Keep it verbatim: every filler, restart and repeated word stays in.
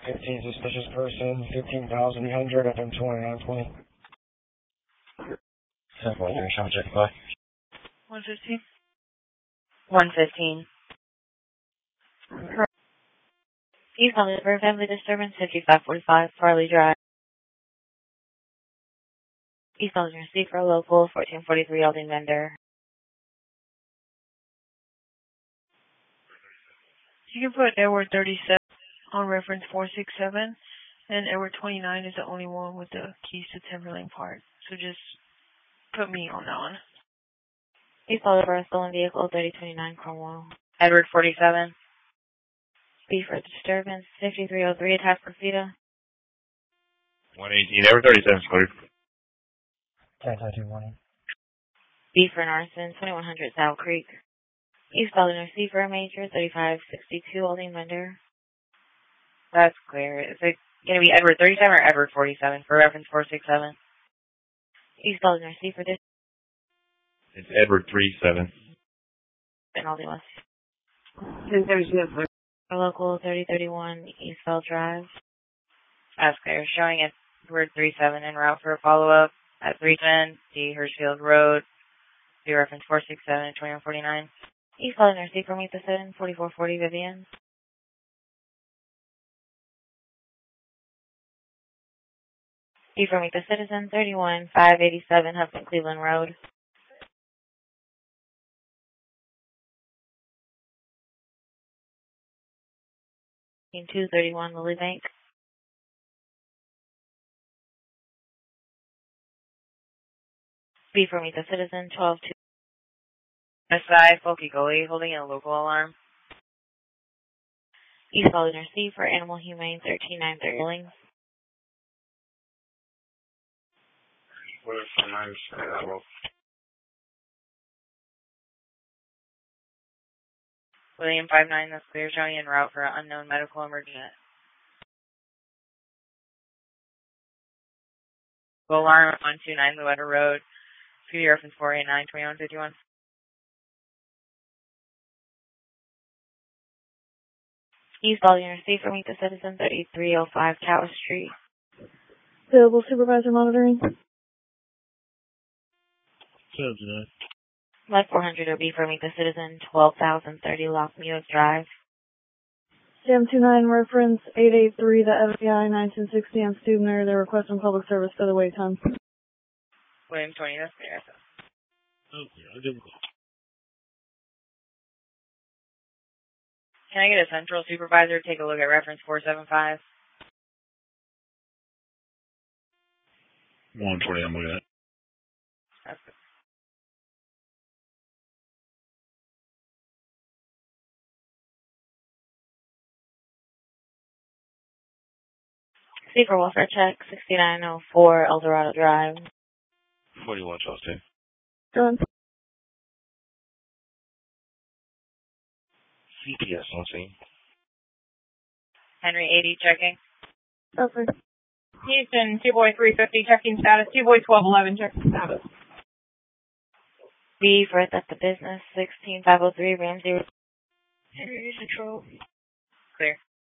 fifteen suspicious person, fifteen thousand eight hundred, F M twenty-nine twenty. ten forty-three, subject by. one fifteen. one fifteen. East on the river, family disturbance, fifty-five forty-five, Farley Drive. East on the receiver, local, fourteen forty-three, Aldine Vendor. You can put Edward thirty-seven on reference four six seven, and Edward twenty-nine is the only one with the keys to Timberlane Park. So just put me on that one. East on the river, stolen vehicle, thirty twenty-nine, Cromwell. Edward forty-seven. B for disturbance, fifty-three oh three, attack Profita. one eighteen, Edward thirty-seven, clear. ten thirty-two, warning. B for an arson, twenty-one hundred, South Creek. East Aldine receiver, major, thirty-five sixty-two, Aldine Vendor. That's clear. Is it going to be Edward thirty-seven or Edward forty-seven for reference four six seven? East Aldine receiver, this. It's Edward thirty-seven. And Aldine West. ten thirty-seven. Local thirty thirty-one, Eastville Drive. That's clear. Showing it Edward thirty-seven en route for a follow-up at three ten, D. Hirschfield Road. B reference four six seven, twenty-one forty-nine. East Aldine receiver, meet the citizen, forty-four forty, Vivian. B for meet the citizen, thirty-one five eighty-seven, Hudson Cleveland Road. two thirty-one, Lily Bank. B for meet the citizen, twelve two. S I, Folky Gully, holding a local alarm. East Aldine receiver, Animal Humane, thirteen nine thirty, Billings. William five nine, that's clear, showing en route for an unknown medical emergency. Alarm one two nine, Louetta Road. P D reference four eight nine, twenty-one fifty-one. East Aldine receiver, meet the citizen, thirty-three oh five, Tower Street. Available supervisor monitoring. seven Left four hundred O B for meet the citizen, twelve thousand thirty, Lockmuir Drive. seven two nine reference eight eight three, the F B I nineteen sixty on Stubner. They're requesting public service for the wait time. William twenty, that's clear. Okay, I'll give it. Can I get a central supervisor to take a look at reference four seven five? one twenty, I'm looking at. That's good. C for welfare check, sixty-nine oh four, Eldorado Drive. forty-one, Charles two. Done. C P S on scene. Henry eighty, checking. Okay. Houston, two boy three fifty, checking status. two boy twelve eleven, checking status. B for at the business, sixteen five oh three, Ramsey. Henry, control. Clear.